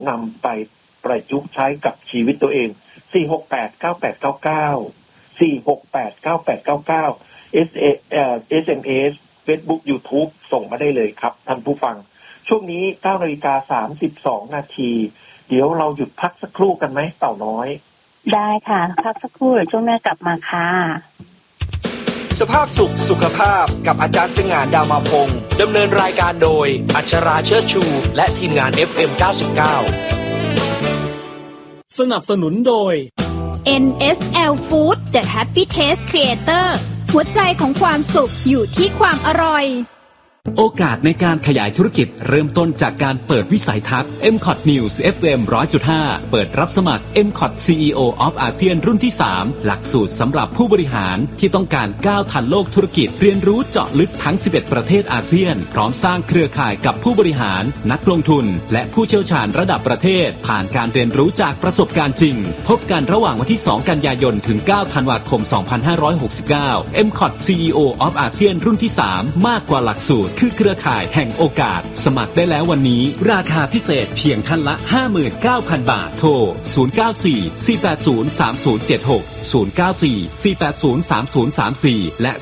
นำไปประยุกต์ใช้กับชีวิตตัวเอง4689899 SMS Facebook YouTube ส่งมาได้เลยครับท่านผู้ฟังช่วงนี้ 9:32 นาทีเดี๋ยวเราหยุดพักสักครู่กันไหมเต่าน้อยได้ค่ะพักสักครู่เดี๋ยวช่วงหน้ากลับมาค่ะสภาพสุขสุขภาพกับอาจารย์สง่าดาวมาพงศ์ดำเนินรายการโดยอัชราเชิดชูและทีมงาน FM 99 สนับสนุนโดย NSL Food The Happy Taste Creator หัวใจของความสุขอยู่ที่ความอร่อยโอกาสในการขยายธุรกิจเริ่มต้นจากการเปิดวิสัยทัศน์ MCOT News FM 100.5 เปิดรับสมัคร MCOT CEO of ASEAN รุ่นที่ 3 หลักสูตรสำหรับผู้บริหารที่ต้องการก้าวทันโลกธุรกิจเรียนรู้เจาะลึกทั้ง 11 ประเทศอาเซียนพร้อมสร้างเครือข่ายกับผู้บริหารนักลงทุนและผู้เชี่ยวชาญระดับประเทศผ่านการเรียนรู้จากประสบการณ์จริงพบกันระหว่างวันที่ 2 กันยายนถึง 9 ธันวาคม 2569 MCOT CEO of ASEAN รุ่นที่ 3 มากกว่าหลักสูตรคือเครือข่ายแห่งโอกาสสมัครได้แล้ววันนี้ราคาพิเศษเพียงท่านละ 59,000 บาทโทร 0944803076 0944803034 และ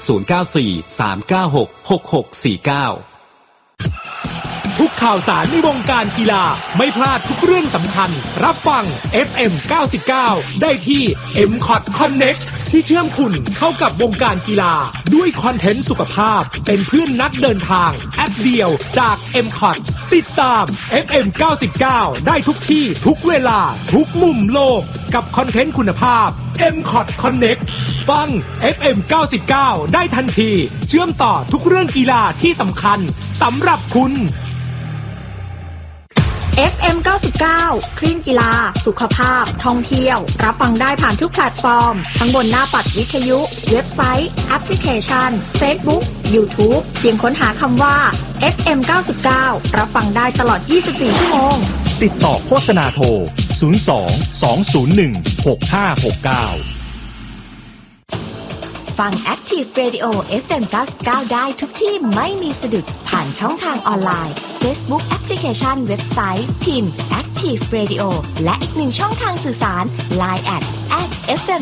0943966649 ทุกข่าวสารในวงการกีฬาไม่พลาดทุกเรื่องสำคัญรับฟัง FM 99ได้ที่ MCOT Connect ที่เชื่อมคุณเข้ากับวงการกีฬาด้วยคอนเทนต์สุขภาพเป็นเพื่อนนักเดินทางแอปเดียวจาก MCOT ติดตาม FM 99ได้ทุกที่ทุกเวลาทุกมุมโลกกับคอนเทนต์คุณภาพ MCOT Connect ฟัง FM 99ได้ทันทีเชื่อมต่อทุกเรื่องกีฬาที่สำคัญสำหรับคุณ FM 99คลื่นกีฬาสุขภาพท่องเที่ยวรับฟังได้ผ่านทุกแพลตฟอร์มทั้งบนหน้าปัดวิทยุเว็บไซต์แอปพลิเคชัน Facebook YouTube เพียงค้นหาคำว่า FM 99รับฟังได้ตลอด24ชั่วโมงติดต่อโฆษณาโทร02 201 6569 ฟัง Active Radio FM 99ได้ทุกที่ไม่มีสะดุดผ่านช่องทางออนไลน์ Facebook แอปพลิเคชันเว็บไซต์พิมพ์ Active Radio และอีกหนึ่งช่องทางสื่อสาร Line @FM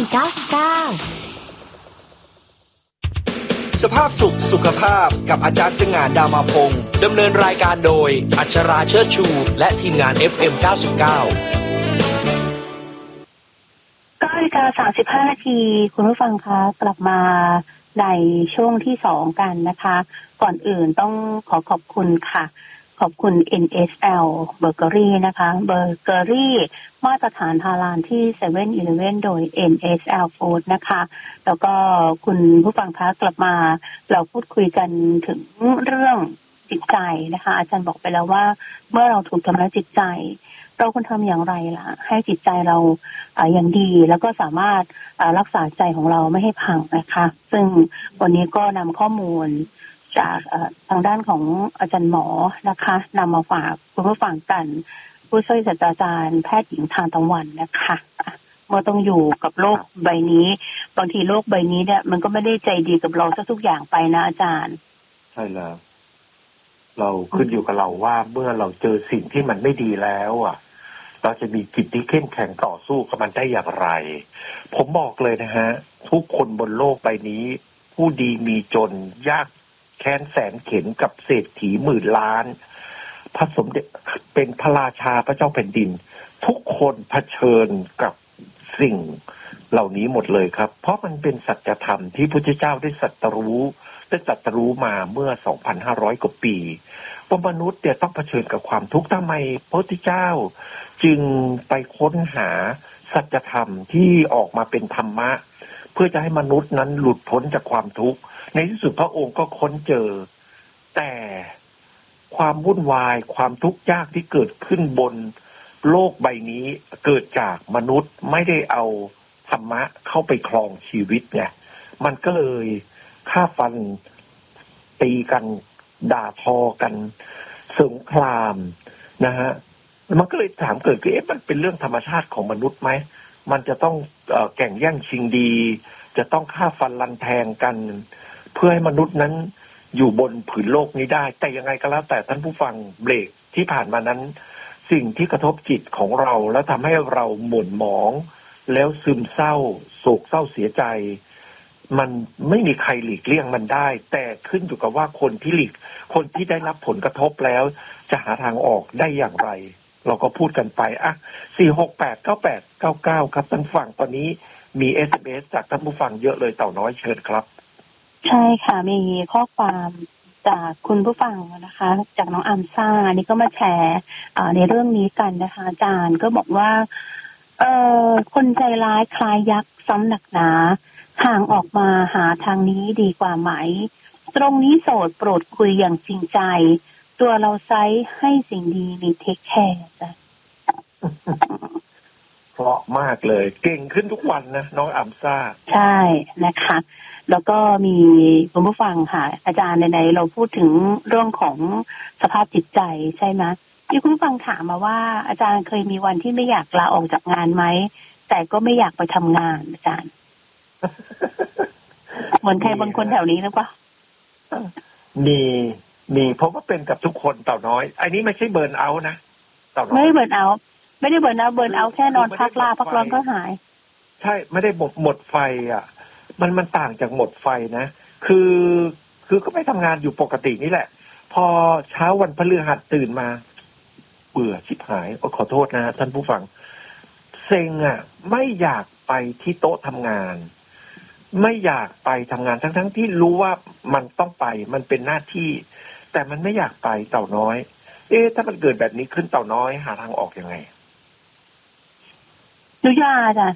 99 สภาพสุขสุขภาพกับอาจารย์สง่าดาวมาพงศ์ดำเนินรายการโดยอัชราเชิดชูและทีมงาน FM 99 9:35 นาทีคุณผู้ฟังคะกลับมาในช่วงที่2กันนะคะก่อนอื่นต้องขอบคุณค่ะขอบคุณ NSL เบเกอรี่นะคะเบเกอรี่มาตรฐานฮาลาลที่ 7-Eleven โดย NSL Food นะคะแล้วก็คุณผู้ฟังคะกลับมาเราพูดคุยกันถึงเรื่องจิตใจนะคะอาจารย์บอกไปแล้วว่าเมื่อเราถูกทำร้ายจิตใจเราควรทำอย่างไรล่ะให้จิตใจเราอย่างดีแล้วก็สามารถรักษาใจของเราไม่ให้พังนะคะซึ่งวันนี้ก็นำข้อมูลจากทางด้านของอาจารย์หมอนะคะนำมาฝากคุณผู้ฟังกันผู้ช่วยศาสตราจารย์แพทย์หญิงทานตะวันนะคะเมื่อต้องอยู่กับโลกใบนี้บางทีโลกใบนี้เนี่ยมันก็ไม่ได้ใจดีกับเราทุกอย่างไปนะอาจารย์ใช่แล้วเราขึ้นอยู่กับเราว่าเมื่อเราเจอสิ่งที่มันไม่ดีแล้วเราจะมีจิตที่เข้มแข็งต่อสู้กับมันได้อย่างไรผมบอกเลยนะฮะทุกคนบนโลกใบนี้ผู้ดีมีจนยากแค้นแสนเข็ญกับเศรษฐีหมื่นล้านพระสมเด็จเป็นพระราชาพระเจ้าแผ่นดินทุกคนเผชิญกับสิ่งเหล่านี้หมดเลยครับเพราะมันเป็นสัจธรรมที่พระพุทธเจ้าได้ตรัสรู้มาเมื่อ 2,500 กว่าปีว่ามนุษย์เนี่ยต้องเผชิญกับความทุกข์ทำไมพระพุทธเจ้าจึงไปค้นหาสัจธรรมที่ออกมาเป็นธรรมะเพื่อจะให้มนุษย์นั้นหลุดพ้นจากความทุกข์ในที่สุดพระองค์ก็ค้นเจอแต่ความวุ่นวายความทุกข์ยากที่เกิดขึ้นบนโลกใบนี้เกิดจากมนุษย์ไม่ได้เอาธรรมะเข้าไปครองชีวิตไงมันก็เลยฆ่าฟันตีกันด่าทอกันสงครามนะฮะมันก็เลยถามเกิดขึ้นมันเป็นเรื่องธรรมชาติของมนุษย์ไหมมันจะต้องแข่งแย่งชิงดีจะต้องฆ่าฟันรันแทงกันเพื่อให้มนุษย์นั้นอยู่บนผืนโลกนี้ได้แต่ยังไงก็แล้วแต่ท่านผู้ฟังเบรกที่ผ่านมานั้นสิ่งที่กระทบจิตของเราแล้วทำให้เราหม่นหมองแล้วซึมเศร้าโศกเศร้าเสียใจมันไม่มีใครหลีกเลี่ยงมันได้แต่ขึ้นอยู่กับว่าคนที่ได้รับผลกระทบแล้วจะหาทางออกได้อย่างไรเราก็พูดกันไป4689899ครับท่านฟังตอนนี้มี SMS จากท่านผู้ฟังเยอะเลยเต่าน้อยเชิญครับใช่ค่ะมีข้อความจากคุณผู้ฟังนะคะจากน้องอัมซ่านี่ก็มาแชร์ในเรื่องนี้กันนะคะอาจารย์ก็บอกว่าคนใจร้ายคล้ายยักษ์ซ้ำหนักหนาห่างออกมาหาทางนี้ดีกว่าไหมตรงนี้โสดโปรดคุยอย่างจริงใจตัวเราไซส์ให้สิ่งดีมีเทคแคร์จ้ะเพราะมากเลยเก่งขึ้นทุกวันนะน้องอัมซ่าใช่นะคะแล้วก็มีคุณผู้ฟังค่ะอาจารย์ในเราพูดถึงเรื่องของสภาพจิตใจใช่ไหมที่คุณผู้ฟังถามมาว่าอาจารย์เคยมีวันที่ไม่อยากลาออกจากงานไหมแต่ก็ไม่อยากไปทำงานอาจารย์เหมือนใครบางคนแถวนี้นะปะมีเพราะว่าเป็นกับทุกคนเต่าน้อยอันนี้ไม่ใช่เบิร์นเอาท์นะเต่าน้อยไม่เบิร์นเอาท์ไม่ได้เบิร์นเอาท์แค่นอนพักร้อนก็หายใช่ไม่ได้หมดไฟอ่ะมันต่างจากหมดไฟนะคือก็ไม่ทำงานอยู่ปกตินี่แหละพอเช้าวันพฤหัสตื่นมาเบื่อชิบหายขอโทษนะท่านผู้ฟังเซ็งอ่ะไม่อยากไปที่โต๊ะทำงานไม่อยากไปทำงานทั้งที่รู้ว่ามันต้องไปมันเป็นหน้าที่แต่มันไม่อยากไปเต่าน้อยถ้ามันเกิดแบบนี้ขึ้นเต่าน้อยหาทางออกยังไงนุยาจ้ะ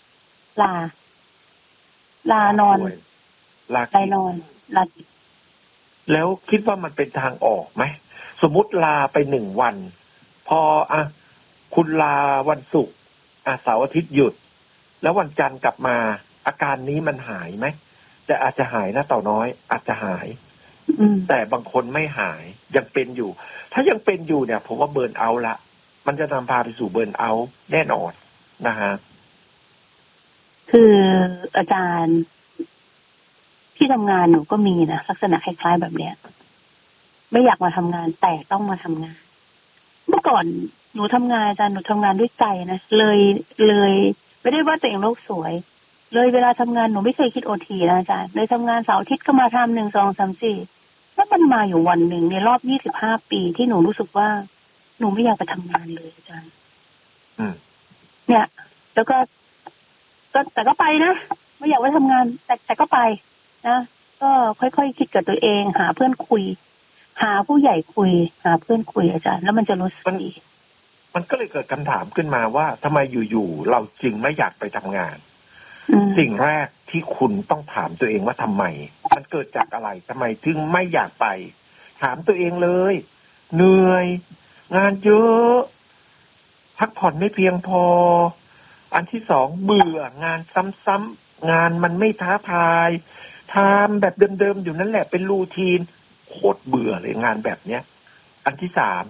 ลานอนลานอนแล้วคิดว่ามันเป็นทางออกไหมสมมุติลาไป1 วันพอคุณลาวันศุกร์เสาร์อาทิตย์หยุดแล้ววันจันทร์กลับมาอาการนี้มันหายไหมแต่อาจจะหายนะเต่าน้อยอาจจะหายแต่บางคนไม่หายยังเป็นอยู่ถ้ายังเป็นอยู่เนี่ยผมว่าเบิร์นเอาท์ละมันจะนำพาไปสู่เบิร์นเอาท์แน่นอนนะฮะคืออาจารย์ที่ทำงานหนูก็มีนะลักษณะคล้ายๆแบบเนี้ยไม่อยากมาทำงานแต่ต้องมาทำงานเมื่อก่อนหนูทำงานอาจารย์หนูทำงานด้วยใจนะเลยไม่ได้ว่าตัวเองโลกสวยเลยเวลาทำงานหนูไม่เคยคิดโอทีนะอาจารย์เลยทำงานเสาร์อาทิตย์ก็มาทำ1 2 3 4แล้วมันมาอยู่วันหนึ่งในรอบ25 ปีที่หนูรู้สึกว่าหนูไม่อยากไปทำงานเลยอาจารย์เนี่ยแล้วก็แต่ก็ไปนะไม่อยากไปทำงานแต่ก็ไปนะก็ค่อยๆคิดกับตัวเองหาเพื่อนคุยหาผู้ใหญ่คุยหาเพื่อนคุยอาจารย์แล้วมันจะรู้สึกดีมันก็เลยเกิดคำถามขึ้นมาว่าทำไมอยู่ๆเราจึงไม่อยากไปทำงานสิ่งแรกที่คุณต้องถามตัวเองว่าทำไมมันเกิดจากอะไรทำไมถึงไม่อยากไปถามตัวเองเลยเหนื่อยงานเยอะพักผ่อนไม่เพียงพออันที่2เบื่องานซ้ำๆงานมันไม่ท้าทายทำแบบเดิมๆอยู่นั่นแหละเป็นรูทีนโคตรเบื่อเลยงานแบบเนี้ยอันที่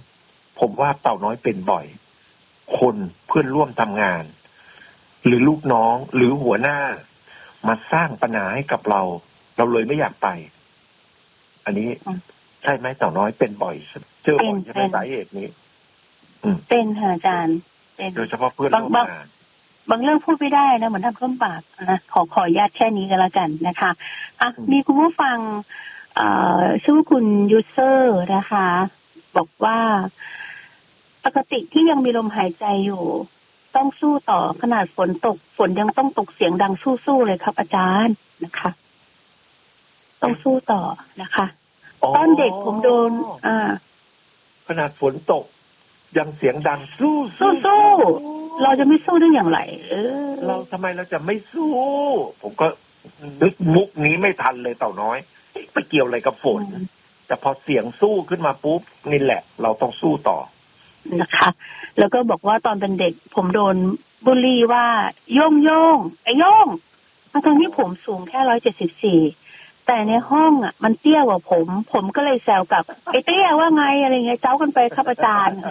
3ผมว่าเต่าน้อยเป็นบ่อยคนเพื่อนร่วมทำงานหรือลูกน้องหรือหัวหน้ามาสร้างปัญหาให้กับเราเลยไม่อยากไปอันนี้ใช่ไหมเต่าน้อยเป็นบ่อยเจอบ่อยใช่ไหมสาเหตุนี้เป็นค่ะอาจารย์โดยเฉพาะเพื่อนร่วมงานบางเรื่องพูดไม่ได้นะเหมือนทำเครื่องปากนะขออนุญาตแค่นี้ก็แล้วกันนะคะมีคุณผู้ฟังชื่อคุณยูเซอร์นะคะบอกว่าปกติที่ยังมีลมหายใจอยู่ต้องสู้ต่อขนาดฝนตกฝนยังต้องตกเสียงดังสู้ๆเลยครับอาจารย์นะคะต้องสู้ต่อนะคะตอนเด็กผมโดนขนาดฝนตกยังเสียงดังสู้เราจะไม่สู้ได้อย่างไรเราทำไมเราจะไม่สู้ผมก็นึกมุกนี้ไม่ทันเลยเต่าน้อยไปเกี่ยวอะไรกับฝนแต่พอเสียงสู้ขึ้นมาปุ๊บนี่แหละเราต้องสู้ต่อนะคะแล้วก็บอกว่าตอนเป็นเด็กผมโดนบูลลี่ว่าโย่งไอ้โย่งทั้งที่ผมสูงแค่174แต่ในห้องมันเตี้ยกว่าผมก็เลยแซวกับไอ้เตี้ยว่าไงอะไรเงี้ยเจ้ากันไปครับอาจารย์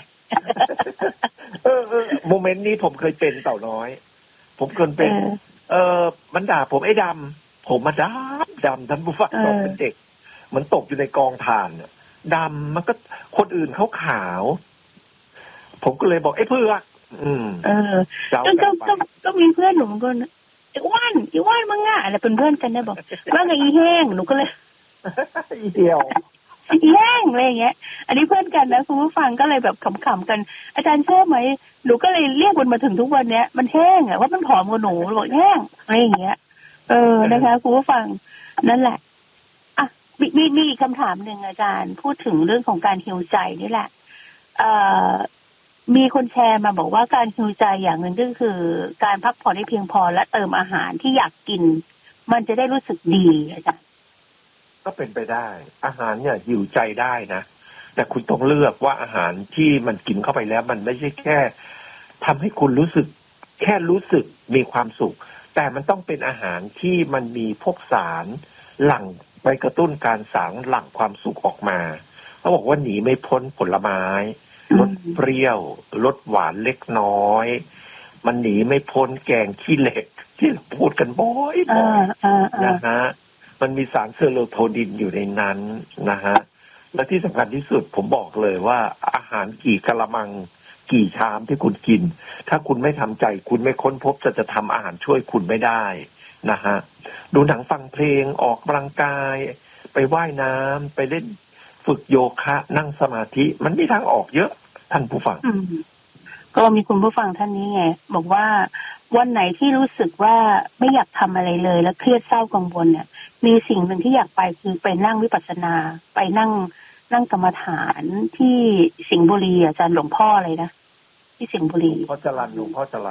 โมเมนต์นี้ผมเคยเป็นเต่าน้อยผมเคยเป็นมันด่าผมไอ้ดำผมมาดำท่านผู้ฟังตอนเป็นเด็กเหมือนตกอยู่ในกองถ่านดำมันก็คนอื่นเขาขาวผมก็เลยบอกไอ้เพื่อกก็มีเพื่อนหนูคนไอ้อ้วนมึงอ่ะอะไรเป็นเพื่อนกันได้บอกว่าไงอีแห้งหนูก็เลยอีเดียวอีแห้งอะไรอย่างเงี้ยอันนี้เพื่อนกันนะคุณผู้ฟังก็เลยแบบขำๆกันอาจารย์เชื่อไหมหนูก็เลยเรียกมันมาถึงทุกวันเนี้ยมันแห้งอ่ะว่ามันผอมกว่าหนูบอกแห้งอะไรอย่างเงี้ยนะคะคุณผู้ฟังนั่นแหละอ่ะมีอีกคำถามหนึ่งอาจารย์พูดถึงเรื่องของการฮีลใจนี่แหละมีคนแชร์มาบอกว่าการฮีลใจอย่างหนึ่งก็คือการพักผ่อนให้เพียงพอและเติมอาหารที่อยากกินมันจะได้รู้สึกดีอาจารย์ก็เป็นไปได้อาหารเนี่ยฮีลใจได้นะแต่คุณต้องเลือกว่าอาหารที่มันกินเข้าไปแล้วมันไม่ใช่แค่ทำให้คุณรู้สึกมีความสุขแต่มันต้องเป็นอาหารที่มันมีพวกสารหลั่งไปกระตุ้นการสารหลั่งความสุขออกมาเขาบอกว่าหนีไม่พ้นผลไม้รสเปรี้ยวรสหวานเล็กน้อยมันหนีไม่พ้นแกงขี้เหล็กที่เราพูดกันบ่อยๆนะฮะมันมีสารเซโรโทนินอยู่ในนั้นนะฮะและที่สำคัญที่สุดผมบอกเลยว่าอาหารกี่กะละมังกี่ชามที่คุณกินถ้าคุณไม่ทำใจคุณไม่ค้นพบจะทำอาหารช่วยคุณไม่ได้นะฮะดูหนังฟังเพลงออกกำลังกายไปว่ายน้ำไปเล่นฝึกโยคะนั่งสมาธิมันมีทางออกเยอะท่านผู้ฟังก็มีคุณผู้ฟังท่านนี้ไงบอกว่าวันไหนที่รู้สึกว่าไม่อยากทำอะไรเลยแล้วเครียดเศร้ากังวลเนี่ยมีสิ่งหนึ่งที่อยากไปคือไปนั่งวิปัสสนาไปนั่งกรรมฐานที่สิงห์บุรีอาจารย์หลวงพ่ออะไรนะที่สิงห์บุรีหลวงพ่อจรัญเขา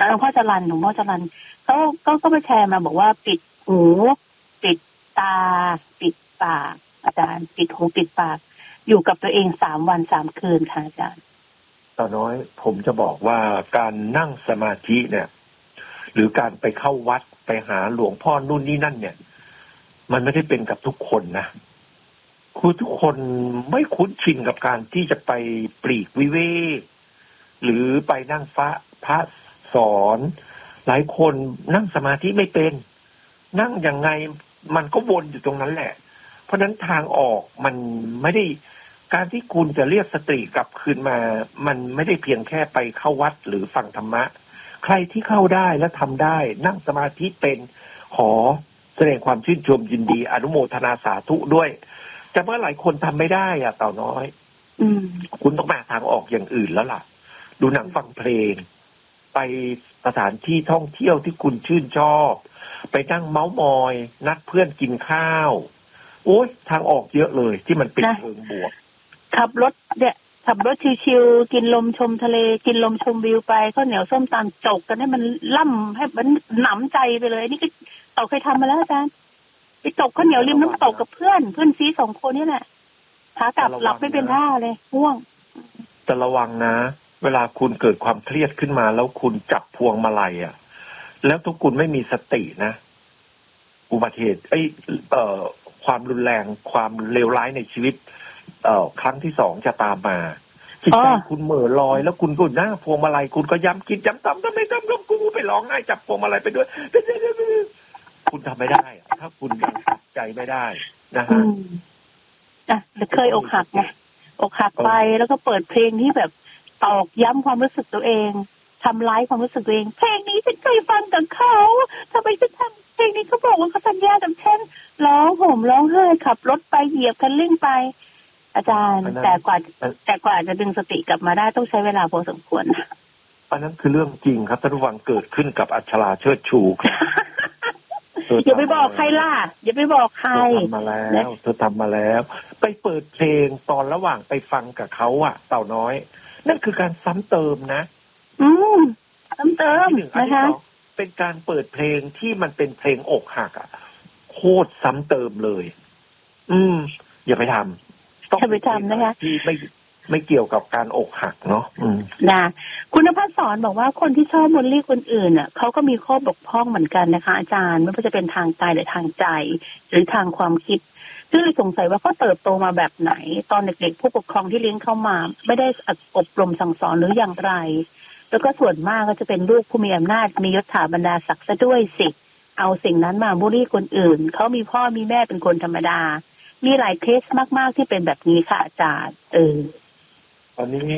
ก็มาแชร์มาบอกว่าปิดหูปิดตาปิดปากอาจารย์ปิดหูปิดปากอยู่กับตัวเอง3 วัน 3 คืนค่ะอาจารย์ตอนน้อยผมจะบอกว่าการนั่งสมาธิเนี่ยหรือการไปเข้าวัดไปหาหลวงพ่อนู่นนี่นั่นเนี่ยมันไม่ได้เป็นกับทุกคนนะคือทุกคนไม่คุ้นชินกับการที่จะไปปลีกวิเวกหรือไปนั่งพระสอนหลายคนนั่งสมาธิไม่เป็นนั่งยังไงมันก็วนอยู่ตรงนั้นแหละเพราะนั้นทางออกมันไม่ได้การที่คุณจะเรียกสติกลับคืนมามันไม่ได้เพียงแค่ไปเข้าวัดหรือฟังธรรมะใครที่เข้าได้และทำได้นั่งสมาธิเป็นขอแสดงความชื่นชมยินดีอนุโมทนาสาธุด้วยแต่เมื่อหลายคนทำไม่ได้เต่าน้อยคุณต้องมาทางออกอย่างอื่นแล้วล่ะดูหนังฟังเพลงไปสถานที่ท่องเที่ยวที่คุณชื่นชอบไปนั่งเม้ามอยนัดเพื่อนกินข้าวโอ๊ยทางออกเยอะเลยที่มันเป็นเชิงบวกขับรถชิวๆกินลมชมทะเลกินลมชมวิวไปข้าวเหนียวส้มตำจกกันให้มันล่ำให้มันหนำใจไปเลยนี่ก็เคยทำมาแล้วอาจารย์ไปจกข้าวเหนียวริมน้ำตกกับเพื่อนซี2 คนนี่แหละขากลับหลับไม่เป็นท่าเลยง่วงแต่ระวังนะเวลาคุณเกิดความเครียดขึ้นมาแล้วคุณจับพวงมาลัยแล้วทุกคุณไม่มีสตินะอุบัติเหตุความรุนแรงความเลวร้ายในชีวิตครั้งที่2จะตามมาจิตใจคุณเหม่อลอยแล้วคุณก็หน้าพวงมาลัยคุณก็ย้ำคิดย้ำทำทำไมทำกับกูไปร้องไห้จับพวงมาลัยไปด้วยคุณทำไม่ได้ถ้าคุณยังตัดใจไม่ได้นะฮะเคยอกหักไงอกหักไปแล้วก็เปิดเพลงที่แบบตอกย้ำความรู้สึกตัวเองทำร้ายความรู้สึกตัวเองเพลงนี้ฉันเคยฟังกับเขาทำไมฉันทำเพลงนี้เขาบอกว่าเขาสัญญากับฉันร้องห่มร้องไห้ขับรถไปเหยียบคันเร่งไปอาจารย์แต่กว่าจะดึงสติกลับมาได้ต้องใช้เวลาพอสมควรอันนั้นคือเรื่องจริงครับท่านผู้ฟังเกิดขึ้นกับอัชราเชิดชูครับอย่าไปบอกใครล่ะอย่าไปบอกใครเธอทำมาแล้วไปเปิดเพลงตอนระหว่างไปฟังกับเขาเต่าน้อยนั่นคือการซ้ำเติมนะซ้ำเติมนะคะเป็นการเปิดเพลงที่มันเป็นเพลงอกหักโคตรซ้ำเติมเลยอย่าไปทำต้องไปทำนะคะที่ไม่เกี่ยวกับการอกหักเนาะนะคุณภัสสรบอกว่าคนที่ชอบบูลลี่คนอื่นเขาก็มีข้อบกพร่องเหมือนกันนะคะอาจารย์ไม่ว่าจะเป็นทางกายหรือทางใจหรือทางความคิดก็เลยสงสัยว่าเขาเติบโตมาแบบไหนตอนเด็กๆผู้ปกครองที่เลี้ยงเข้ามาไม่ได้อบรมสั่งสอนหรืออย่างไรแล้วก็ส่วนมากก็จะเป็นลูกผู้มีอำนาจมียศถาบรรดาศักดิ์ซะด้วยสิเอาสิ่งนั้นมาบูลลี่คนอื่นเขามีพ่อมีแม่เป็นคนธรรมดามีหลายเคสมากๆที่เป็นแบบนี้ค่ะอาจารย์อันนี้ค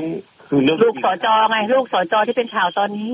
คือเรื่องลูกสจไงลูกสจที่เป็นข่าวตอนนี้